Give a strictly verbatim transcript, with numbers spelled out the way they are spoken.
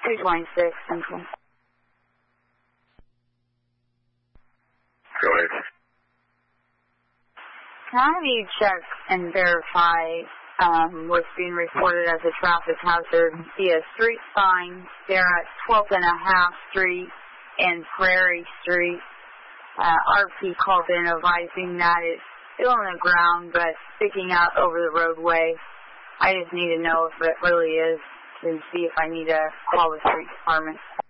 two twenty-six Central. Go ahead. Can I have you check and verify um, what's being reported as a traffic hazard via street signs there at twelfth and a half Street and Prairie Street? Uh, R P called in advising that it's still on the ground but sticking out over the roadway. I just need to know if it really is and see if I need to call the street department.